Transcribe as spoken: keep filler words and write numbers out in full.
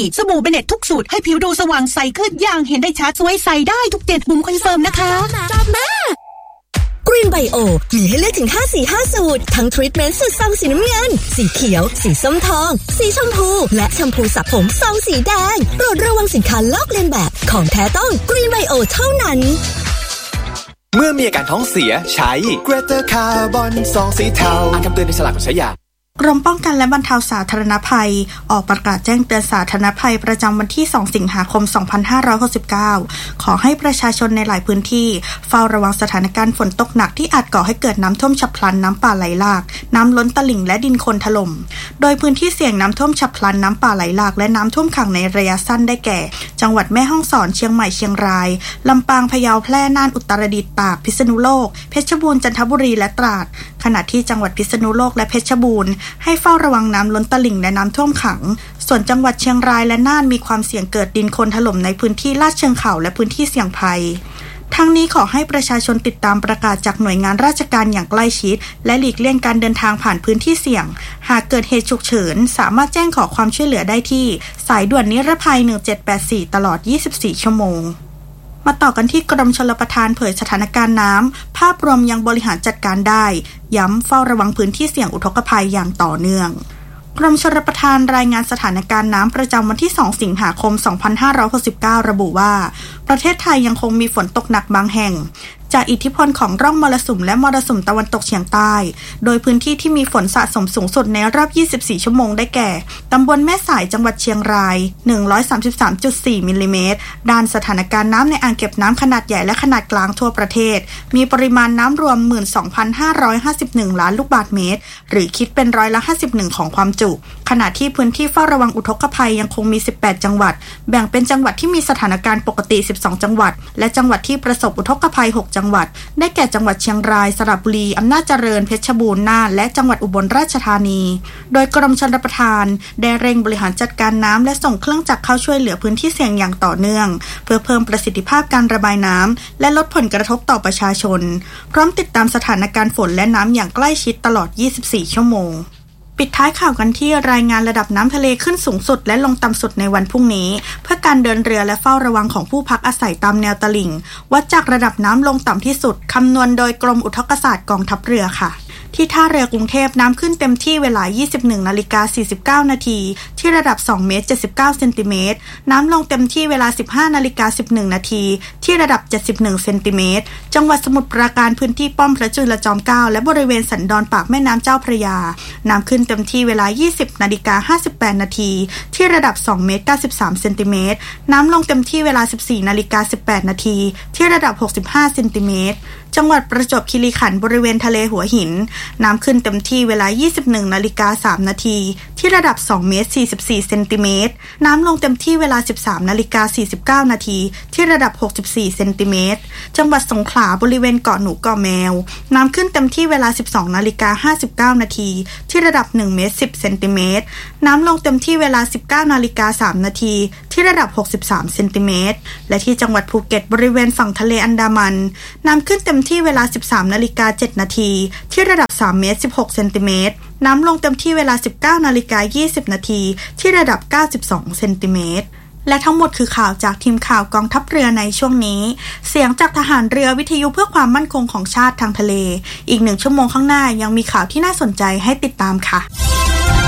สบู่เบเน็ตทุกสูตรให้ผิวดูสว่างใสขึ้นอย่างเห็นได้ชัดสวยใสได้ทุกเจ็ดบุ๋มคอนเฟิร์มนะคะจับมากรีนไบโอมีให้เลือกถึงห้าสีห้าสูตรทั้งทรีทเมนต์สูตรซองสีน้ำเงินสีเขียวสีส้มทองสีชมพูและแชมพูสระผมซองสีแดงโปรดระวังสินค้าลอกเลียนแบบของแท้ต้องกรีนไบโอเท่านั้นเมื่อมีอาการท้องเสียใช้เกรเตอร์คาร์บอนซองสีเทาอ่านคำเตือนในฉลากก่อนใช้ยากรมป้องกันและบรรเทาสาธารณภัยออกประกาศแจ้งเตือนสาธารณภัยประจำวันที่สองสิงหาคมสองพันห้าร้อยหกสิบเก้าขอให้ประชาชนในหลายพื้นที่เฝ้าระวังสถานการณ์ฝนตกหนักที่อาจก่อให้เกิดน้ำท่วมฉับพลันน้ำป่าไหลหลากน้ำล้นตลิ่งและดินโคลนถล่มโดยพื้นที่เสี่ยงน้ำท่วมฉับพลันน้ำป่าไหลหลากและน้ำท่วมขังในระยะสั้นได้แก่จังหวัดแม่ฮ่องสอนเชียงใหม่เชียงรายลำปางพะเยาแพร่น่านอุตรดิตถ์ตากพิษณุโลกเพชรบูรณ์จันทบุรีและตราดขณะที่จังหวัดพิษณุโลกและเพชรบูรณ์ให้เฝ้าระวังน้ำล้นตลิ่งและน้ำท่วมขังส่วนจังหวัดเชียงรายและน่านมีความเสี่ยงเกิดดินโคลนถล่มในพื้นที่ลาดเชิงเขาและพื้นที่เสี่ยงภัยทั้งนี้ขอให้ประชาชนติดตามประกาศจากหน่วยงานราชการอย่างใกล้ชิดและหลีกเลี่ยงการเดินทางผ่านพื้นที่เสี่ยงหากเกิดเหตุฉุกเฉินสามารถแจ้งขอความช่วยเหลือได้ที่สายด่วนนิรภัยหนึ่งเจ็ดแปดสี่ตลอดยี่สิบสี่ชั่วโมงมาต่อกันที่กรมชลประทานเผยสถานการณ์น้ำภาพรวมยังบริหารจัดการได้ย้ำเฝ้าระวังพื้นที่เสี่ยงอุทกภัยอย่างต่อเนื่องกรมชลประทานรายงานสถานการณ์น้ำประจำวันที่สองสิงหาคมสองพันห้าร้อยหกสิบเก้าระบุว่าประเทศไทยยังคงมีฝนตกหนักบางแห่งจากอิทธิพลของร่องมรสุมและมรสุมตะวันตกเฉียงใต้โดยพื้นที่ที่มีฝนสะสมสูงสุดในรอบยี่สิบสี่ชั่วโมงได้แก่ตำบลแม่สายจังหวัดเชียงราย หนึ่งร้อยสามสิบสามจุดสี่ มิลลิเมตรด้านสถานการณ์น้ำในอ่างเก็บน้ำขนาดใหญ่และขนาดกลางทั่วประเทศมีปริมาณน้ำรวม หนึ่งหมื่นสองพันห้าร้อยห้าสิบเอ็ด ล้านลูกบาศก์เมตรหรือคิดเป็นร้อยละห้าสิบเอ็ดของความจุขณะที่พื้นที่เฝ้าระวังอุทกภัยยังคงมีสิบแปดจังหวัดแบ่งเป็นจังหวัดที่มีสถานการณ์ปกติสิบสองจังหวัดและจังหวัดที่ประสบอุทกภัยหกจังหวัดได้แก่จังหวัดเชียงรายสระบุรีอำนาจเจริญเพชรบูรณ์น่านและจังหวัดอุบลราชธานีโดยกรมชลประทานได้เร่งบริหารจัดการน้ำและส่งเครื่องจักรเข้าช่วยเหลือพื้นที่เสี่ยงอย่างต่อเนื่องเพื่อเพิ่มประสิทธิภาพการระบายน้ำและลดผลกระทบต่อประชาชนพร้อมติดตามสถานการณ์ฝนและน้ำอย่างใกล้ชิดตลอดยี่สิบสี่ชั่วโมงปิดท้ายข่าวกันที่รายงานระดับน้ำทะเลขึ้นสูงสุดและลงต่ำสุดในวันพรุ่งนี้เพื่อการเดินเรือและเฝ้าระวังของผู้พักอาศัยตามแนวตลิ่งวัดจากระดับน้ำลงต่ำที่สุดคำนวณโดยกรมอุทกศาสตร์กองทัพเรือค่ะที่ท่าเรือกรุงเทพน้ำขึ้นเต็มที่เวลา ยี่สิบเอ็ดนาฬิกาสี่สิบเก้านาทีที่ระดับสองเมตรเจ็ดสิบเก้าเซนติเมตรน้ำลงเต็มที่เวลา สิบห้านาฬิกาสิบเอ็ดนาทีที่ระดับเจ็ดสิบเอ็ดเซนติเมตรจังหวัดสมุทรปราการพื้นที่ป้อมพระจุลจอมเกล้าและบริเวณสันดอนปากแม่น้ำเจ้าพระยาน้ำขึ้นเต็มที่เวลา ยี่สิบนาฬิกาห้าสิบแปดนาทีที่ระดับสองเมตรเก้าสิบสามเซนติเมตรน้ำลงเต็มที่เวลา สิบสี่นาฬิกาสิบแปดนาทีที่ระดับหกสิบห้าเซนติเมตรจังหวัดประจวบคีรีขันธ์บริเวณทะเลหัวหินน้ำขึ้นเต็มที่เวลา ยี่สิบเอ็ดนาฬิกาสามนาทีที่ระดับสองเมตรสี่สิบสี่เซนติเมตรน้ำลงเต็มที่เวลา สิบสามนาฬิกาสี่สิบเก้านาทีที่ระดับหกสิบสี่เซนติเมตรจังหวัดสงขลาบริเวณเกาะหนูเกาะแมวน้ำขึ้นเต็มที่เวลา สิบสองนาฬิกาห้าสิบเก้านาทีที่ระดับหนึ่งเมตรสิบเซนติเมตรน้ำลงเต็มที่เวลา สิบเก้านาฬิกาสามนาทีที่ระดับหกสิบสามเซนติเมตรและที่จังหวัดภูเก็ตบริเวณฝั่งทะเลอันดามันน้ำขึ้นเต็มที่เวลา สิบสามนาฬิกาเจ็ดนาทีที่ระดับสามเมตรสิบหกเซนติเมตรน้ำลงเต็มที่เวลา สิบเก้านาฬิกายี่สิบนาทีที่ระดับเก้าสิบสองเซนติเมตรและทั้งหมดคือข่าวจากทีมข่าวกองทัพเรือในช่วงนี้เสียงจากทหารเรือวิทยุเพื่อความมั่นคงของชาติทางทะเลอีกหนึ่งชั่วโมงข้างหน้ายังมีข่าวที่น่าสนใจให้ติดตามค่ะ